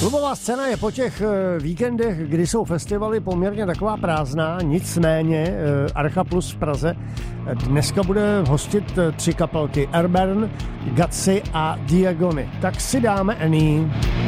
Klubová scéna je po těch víkendech, kdy jsou festivaly, poměrně taková prázdná, nicméně Archa Plus v Praze dneska bude hostit 3 kapelky: Airburn, Gutsy a Diagony. Tak si dáme Annie.